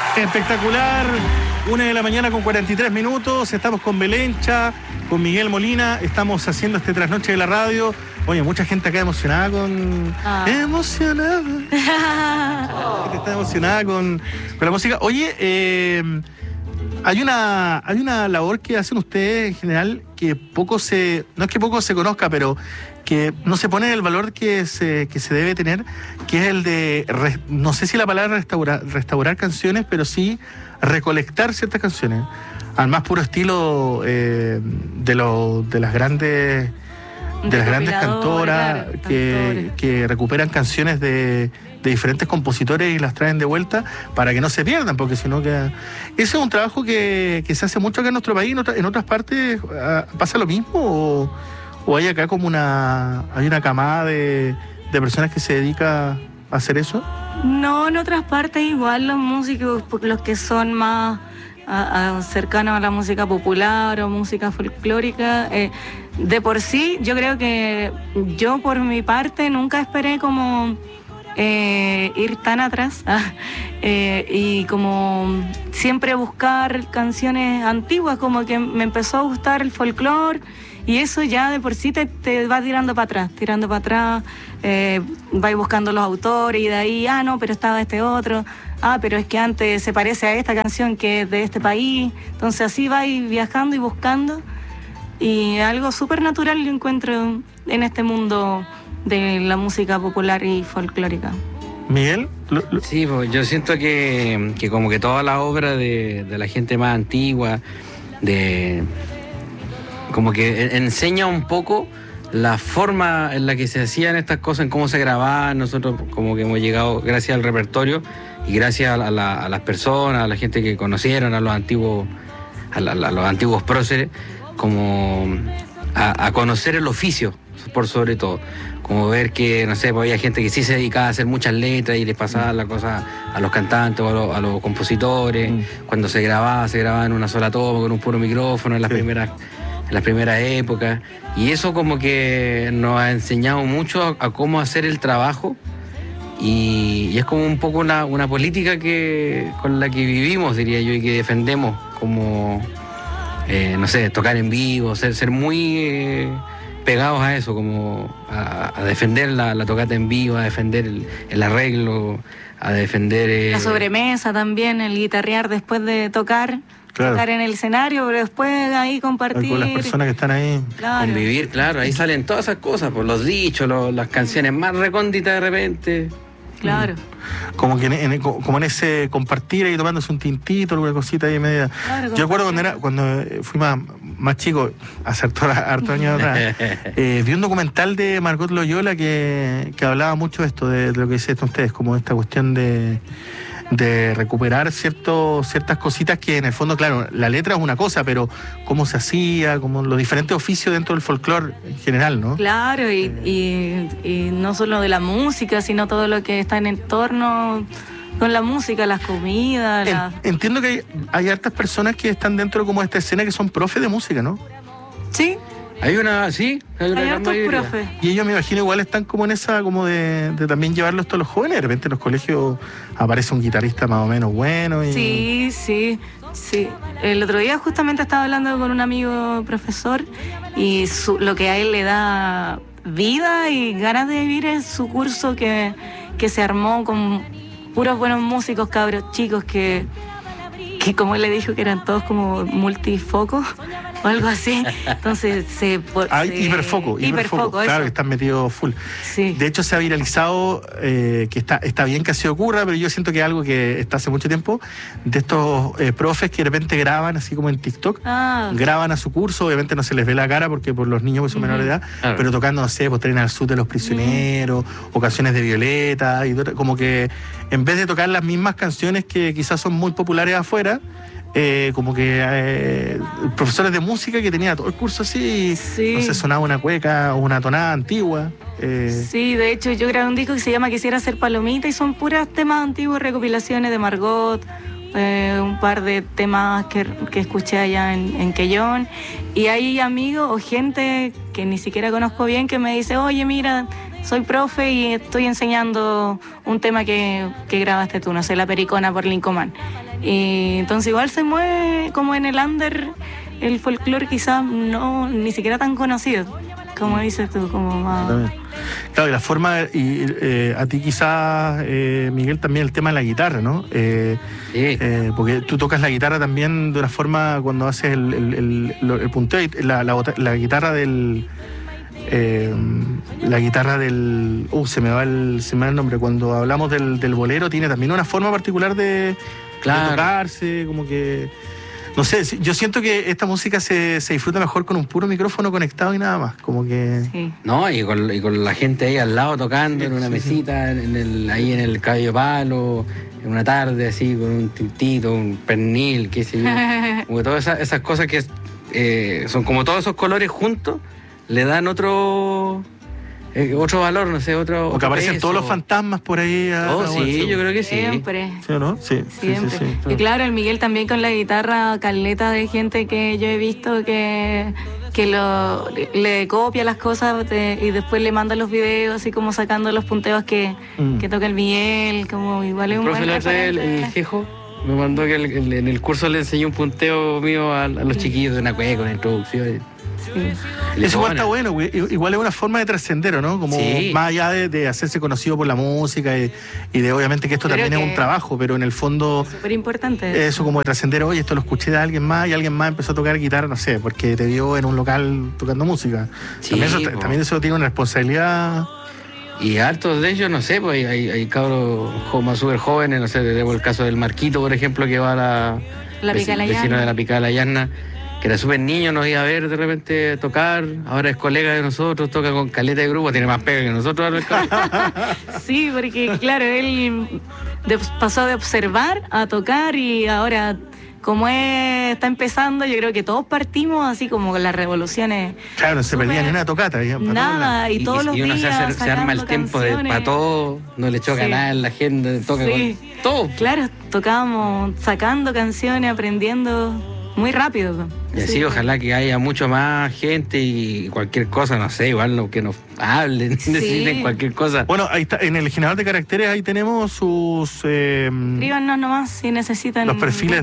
Espectacular, 1:43 a.m. Estamos con Belencha, con Miguel Molina. Estamos haciendo este trasnoche de la radio. Oye, mucha gente acá emocionada con... Emocionada. Está emocionada con la música. Oye, hay una labor que hacen ustedes en general que no es que poco se conozca, pero que no se pone el valor que se debe tener, que es el de, no sé si la palabra restaurar canciones, pero sí recolectar ciertas canciones, al más puro estilo de las grandes cantoras, claro, que recuperan canciones de diferentes compositores y las traen de vuelta para que no se pierdan, porque si no queda... Ese es un trabajo que se hace mucho acá en nuestro país. ¿En otras partes pasa lo mismo? ¿O hay acá como hay una camada de personas que se dedica a hacer eso? No, en otras partes igual los músicos, los que son más cercanos a la música popular o música folclórica, de por sí yo creo que yo por mi parte nunca esperé como ir tan atrás y como siempre buscar canciones antiguas, como que me empezó a gustar el folclore. Y eso ya de por sí te va tirando para atrás, vais buscando los autores y de ahí, no, pero estaba este otro, pero es que antes se parece a esta canción que es de este país, entonces así vais viajando y buscando, y algo súper natural yo encuentro en este mundo de la música popular y folclórica. Miguel. Sí, pues yo siento que como que toda la obra de la gente más antigua, como que enseña un poco la forma en la que se hacían estas cosas, en cómo se grababan. Nosotros como que hemos llegado gracias al repertorio y gracias a las personas, a la gente que conocieron, a los antiguos próceres, como a conocer el oficio, por sobre todo. Como ver que, no sé, pues había gente que sí se dedicaba a hacer muchas letras y les pasaba la cosa a los cantantes o a los compositores. Cuando se grababa en una sola toma, con un puro micrófono en las primeras épocas, y eso como que nos ha enseñado mucho a cómo hacer el trabajo, y es como un poco una política con la que vivimos, diría yo, y que defendemos, como no sé, tocar en vivo, ser muy pegados a eso, como a defender la tocata en vivo, a defender el arreglo, a defender... la sobremesa también, el guitarrear después de tocar. Claro. Estar en el escenario, pero después ahí compartir. Con las personas que están ahí. Claro. Convivir, claro, ahí salen todas esas cosas, por los dichos, las canciones más recónditas de repente. Claro. Como en ese compartir ahí tomándose un tintito, alguna cosita ahí media. Claro, yo recuerdo cuando fui más chico, hace harto años atrás, vi un documental de Margot Loyola que hablaba mucho de esto, de lo que dicen ustedes, como esta cuestión de recuperar ciertas cositas que en el fondo, claro, la letra es una cosa, pero cómo se hacía, como los diferentes oficios dentro del folclore en general, ¿no? Claro, y no solo de la música, sino todo lo que está en torno con la música, las comidas. Entiendo que hay hartas personas que están dentro como de esta escena que son profes de música, ¿no? Sí. Hay hartos profes. Y ellos, me imagino, igual están como en esa, como de también llevarlo esto a los jóvenes. De repente en los colegios aparece un guitarrista más o menos bueno. Sí. El otro día justamente estaba hablando con un amigo profesor y lo que a él le da vida y ganas de vivir es su curso que se armó con puros buenos músicos, cabros chicos que como él le dijo que eran todos como multifocos o algo así. Entonces hiperfoco, claro, que están metidos full. Sí. De hecho se ha viralizado, que está bien que así ocurra, pero yo siento que es algo que está hace mucho tiempo, de estos profes que de repente graban así como en TikTok, graban a su curso, obviamente no se les ve la cara porque por los niños que son menores de edad, pero tocando, no sé, pues Tren al Sur de los Prisioneros, o canciones de Violeta, y como que en vez de tocar las mismas canciones que quizás son muy populares afuera, como que profesores de música que tenía todo el curso así, no sé, sonaba una cueca o una tonada antigua. Sí, de hecho yo grabé un disco que se llama Quisiera ser palomita y son puras temas antiguos, recopilaciones de Margot, un par de temas que escuché allá en Quellón, y hay amigos o gente que ni siquiera conozco bien que me dice, oye mira, soy profe y estoy enseñando un tema que grabaste tú, no sé, La Pericona por Lincoman. Y entonces igual se mueve como en el under, el folclore quizás no, ni siquiera tan conocido, como dices tú, como más... Claro, y la forma, y a ti quizás, Miguel, también el tema de la guitarra, ¿no? Sí. Porque tú tocas la guitarra también de una forma cuando haces el punteo, la guitarra del... la guitarra del... se me va el nombre. Cuando hablamos del bolero, tiene también una forma particular de tocarse, como que... No sé, yo siento que esta música se disfruta mejor con un puro micrófono conectado y nada más, como que... Sí. No, y con la gente ahí al lado tocando en una mesita, ahí en el Caballo Palo, en una tarde así, con un tintito, un pernil, qué sé yo. Como que todas esas cosas que son como todos esos colores juntos, le dan otro valor, no sé, otro... O que aparecen peso. todos los fantasmas por ahí. Sí, yo creo que sí. Siempre. ¿Sí o no? Sí. Siempre. Sí. Y claro, el Miguel también con la guitarra, caleta de gente que yo he visto que le copia las cosas y después le manda los videos así como sacando los punteos que toca el Miguel, como igual es un buen El Jejo me mandó que en el curso le enseñé un punteo mío a los chiquillos de una cueca, una introducción. Sí. Eso igual está bueno, güey. Igual es una forma de trascender, ¿no? Como más allá de hacerse conocido por la música y de obviamente que esto también es un trabajo, pero en el fondo... Súper importante. Eso como de trascender, oye, esto lo escuché de alguien más y alguien más empezó a tocar guitarra, no sé, porque te vio en un local tocando música. Sí, también eso tiene una responsabilidad... Y hartos de ellos, no sé, pues hay cabros más súper jóvenes, no sé, tenemos el caso del Marquito, por ejemplo, que va a la vecino de la Picada de la Llana, que era súper niño, nos iba a ver de repente tocar, ahora es colega de nosotros, toca con caleta de grupo, tiene más pega que nosotros. Sí, porque claro, él pasó de observar a tocar y ahora, como está empezando, yo creo que todos partimos así como con las revoluciones. Claro, no se perdía ni una tocata. Nada, y todos los días uno se arma el tiempo para todo, no le choca nada en la agenda, toca con todo. Claro, tocábamos sacando canciones, aprendiendo muy rápido. Y así ojalá que haya mucho más gente y cualquier cosa, no sé, igual que nos hablen, necesiten cualquier cosa. Bueno, ahí está, en el generador de caracteres ahí tenemos sus... escríbanos nomás si necesitan... Los perfiles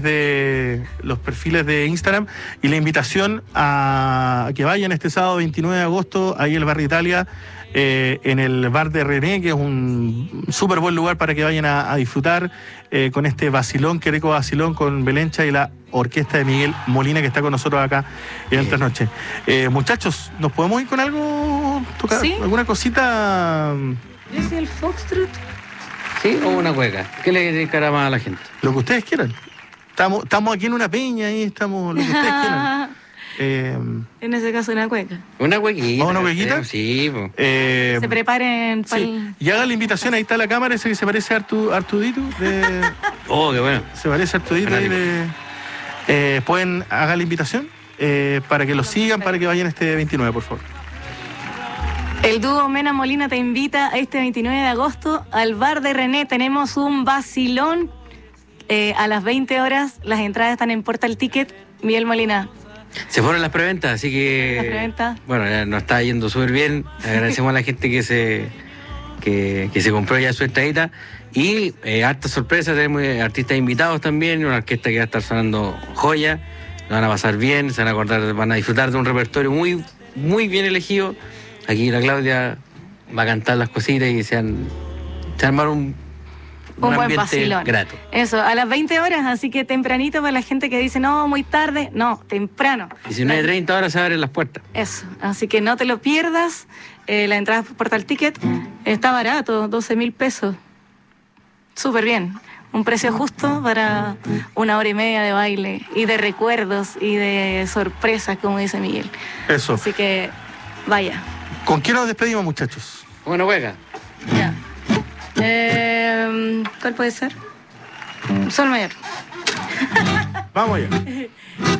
de Instagram y la invitación a que vayan este sábado 29 de agosto, ahí en el Bar de Italia, en el bar de René, que es un súper buen lugar para que vayan a disfrutar con este vacilón, qué rico vacilón con Belencha y la orquesta de Miguel Molina, que está con nosotros acá en esta noche. Muchachos, ¿nos podemos ir con algo? ¿Tocar alguna cosita? Yo soy el foxtrot. ¿Sí? ¿O una cueca? ¿Qué le dedicará más a la gente? Lo que ustedes quieran. Estamos aquí en una peña y estamos lo que ustedes quieran. En ese caso una cueca. Una cuequita. ¿Vamos a una cuequita? Sí. Se preparen para Y hagan la invitación, ahí está la cámara, ese que se parece a Artudito. Oh, qué bueno. Se parece a Artudito ahí pueden hagan la invitación para que lo sigan, para que vayan este 29, por favor. El dúo Mena Molina te invita a este 29 de agosto al Bar de René. Tenemos un vacilón a las 20 horas. Las entradas están en Portal Ticket. Miguel Molina. Se fueron las preventas, así que... Las preventas. Bueno, ya nos está yendo súper bien. Agradecemos a la gente que se compró ya su entradita. Y hartas sorpresas, tenemos artistas invitados también, una orquesta que va a estar sonando joya. La van a pasar bien, se van a acordar, van a disfrutar de un repertorio muy, muy bien elegido. Aquí la Claudia va a cantar las cositas y se armaron un buen vacilón. Grato. Eso, a las 20 horas, así que tempranito para la gente que dice, no, muy tarde. No, temprano. 19:30 horas se abren las puertas. Eso, así que no te lo pierdas. La entrada por Portal Ticket está barato, 12.000 pesos. Súper bien. Un precio justo para 1 hora y media de baile y de recuerdos y de sorpresas, como dice Miguel. Eso. Así que, vaya. ¿Con quién nos despedimos, muchachos? Bueno, juega. Ya. ¿Cuál puede ser? Sol mayor. Vamos allá.